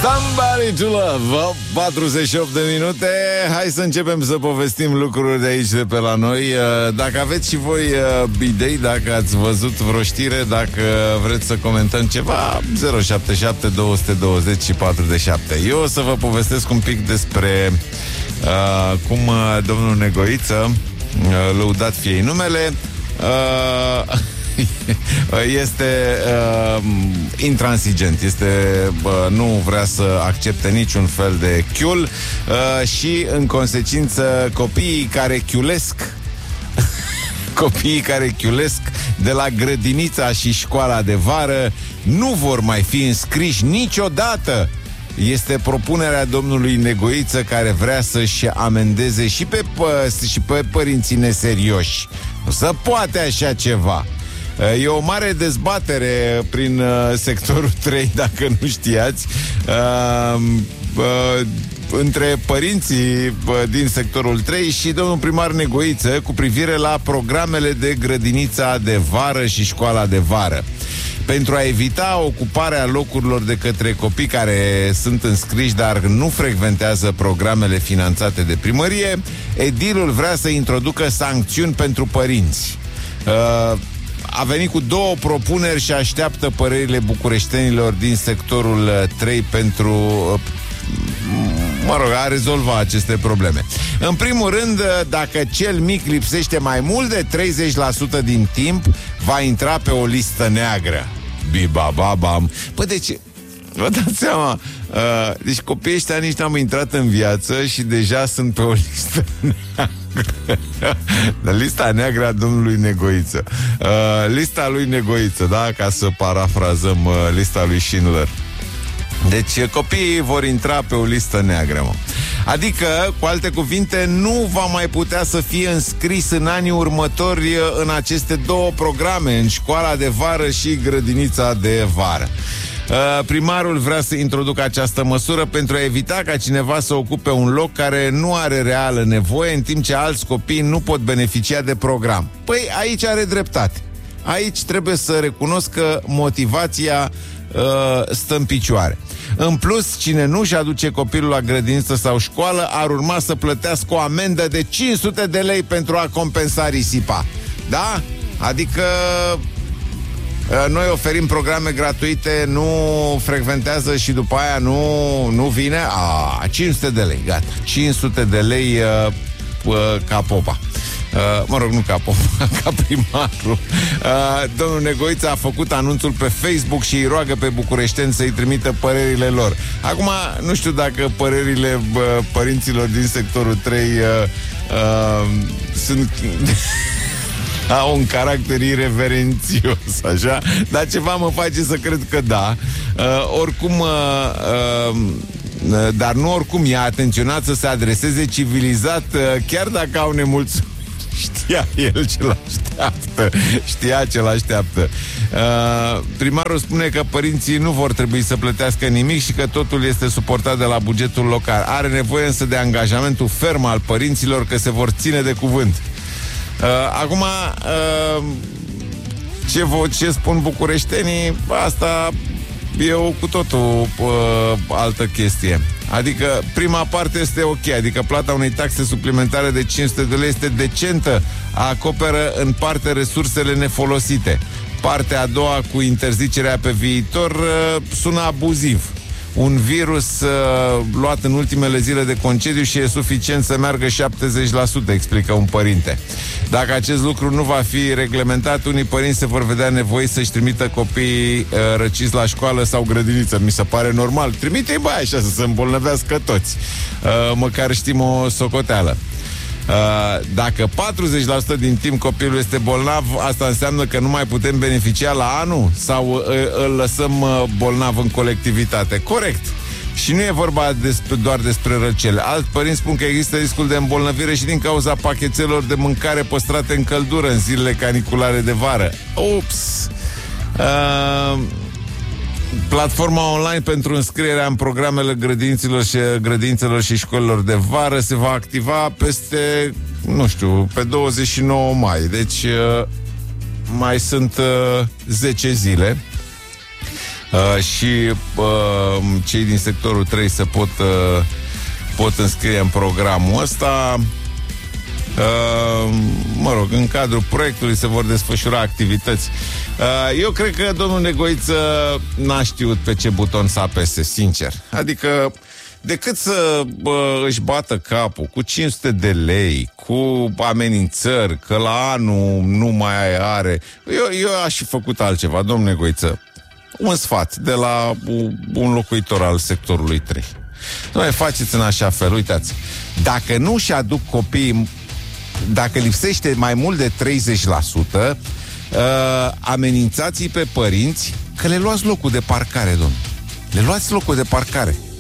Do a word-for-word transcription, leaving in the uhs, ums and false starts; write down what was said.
Somebody to love. patruzeci și opt de minute. Hai să începem să povestim lucruri de aici, de pe la noi. Dacă aveți și voi idei, dacă ați văzut vreo știre, dacă vreți să comentăm ceva, zero șapte șapte doi doi zero patru șapte. Eu o să vă povestesc un pic despre uh, cum uh, domnul Negoiță, uh, lăudat fie numele, uh, este uh, intransigent, este, uh, nu vrea să accepte niciun fel de chiul uh, și în consecință copiii care chiulesc copiii care chiulesc de la grădinița și școala de vară nu vor mai fi înscriși niciodată. Este propunerea domnului Negoiță, care vrea să-și amendeze și pe, pă, și pe părinții neserioși. Nu se poate așa ceva. E o mare dezbatere prin uh, sectorul trei, dacă nu știați, uh, uh, între părinții uh, din sectorul trei și domnul primar Negoiță cu privire la programele de grădinița de vară și școala de vară. Pentru a evita ocuparea locurilor de către copii care sunt înscriși, dar nu frecventează programele finanțate de primărie, edilul vrea să introducă sancțiuni pentru părinți. Uh, A venit cu două propuneri și așteaptă părerile bucureștenilor din sectorul trei pentru, mă rog, a rezolva aceste probleme. În primul rând, dacă cel mic lipsește mai mult de treizeci la sută din timp, va intra pe o listă neagră. Bibababam. Păi deci, vă dați seama, uh, deci copiii ăștia nici n-am intrat în viață și deja sunt pe o listă neagră. Lista neagră a domnului Negoiță. uh, Lista lui Negoiță, da? Ca să parafrazăm uh, lista lui Schindler. Deci copiii vor intra pe o listă neagră, mă. Adică, cu alte cuvinte, nu va mai putea să fie înscris în anii următori în aceste două programe, în școala de vară și grădinița de vară. Primarul vrea să introducă această măsură pentru a evita ca cineva să ocupe un loc care nu are reală nevoie, în timp ce alți copii nu pot beneficia de program. Păi aici are dreptate. Aici trebuie să recunosc că motivația uh, stă în picioare. În plus, cine nu-și aduce copilul la grădiniță sau școală ar urma să plătească o amendă de cinci sute de lei pentru a compensa risipa. Da? Adică noi oferim programe gratuite, nu frecventează și după aia nu, nu vine. A, cinci sute de lei, gata. cinci sute de lei uh, uh, ca popa. Uh, mă rog, nu ca popa, ca primarul. Uh, domnul Negoiță a făcut anunțul pe Facebook și îi roagă pe bucureșteni să-i trimită părerile lor. Acum, nu știu dacă părerile uh, părinților din sectorul trei uh, uh, sunt... au un caracter ireverențios, așa, dar ceva mă face să cred că da. Uh, oricum, uh, uh, dar nu oricum, i-a atenționat să se adreseze civilizat, uh, chiar dacă au nemulțumiri. Știa el ce l-așteaptă. Știa ce l-așteaptă. Uh, primarul spune că părinții nu vor trebui să plătească nimic și că totul este suportat de la bugetul local. Are nevoie însă de angajamentul ferm al părinților că se vor ține de cuvânt. Uh, acum, uh, ce, vo- ce spun bucureștenii, asta e o cu totul uh, altă chestie. Adică prima parte este ok, adică plata unei taxe suplimentare de cinci sute de lei este decentă, acoperă în parte resursele nefolosite. Partea a doua, cu interzicerea pe viitor, uh, sună abuziv. Un virus uh, luat în ultimele zile de concediu și e suficient să meargă șaptezeci la sută, explică un părinte. Dacă acest lucru nu va fi reglementat, unii părinți se vor vedea nevoiți să-și trimită copiii uh, răciți la școală sau grădiniță. Mi se pare normal. Trimite-i băi așa să se îmbolnăvească toți. Uh, măcar știm o socoteală. Uh, dacă patruzeci la sută din timp copilul este bolnav, asta înseamnă că nu mai putem beneficia la anul? Sau uh, îl lăsăm uh, bolnav în colectivitate? Corect. Și nu e vorba despre, doar despre răcele. Alți părinți spun că există riscul de îmbolnăvire și din cauza pachetelor de mâncare păstrate în căldură în zilele caniculare de vară. Ups! Uh, Platforma online pentru înscrierea în programele grădinților și, grădințelor și școlilor de vară se va activa peste, nu știu, pe douăzeci și nouă mai. Deci uh, mai sunt uh, zece zile. uh, și uh, cei din sectorul trei se pot, uh, pot înscrie în programul ăsta. Uh, mă rog, în cadrul proiectului se vor desfășura activități. uh, Eu cred că domnul Negoiță n-a știut pe ce buton să apese, sincer. Adică decât să bă, își bată capul cu cinci sute de lei, cu amenințări că la anul nu mai are. Eu, eu aș fi făcut altceva, domnul Negoiță. Un sfat de la un locuitor al sectorului trei. Noi faceți în așa fel, uitați, dacă nu și aduc copiii, dacă lipsește mai mult de treizeci la sută, uh, amenințați pe părinți că le luați locul de parcare, domnule. Le luați locul de parcare.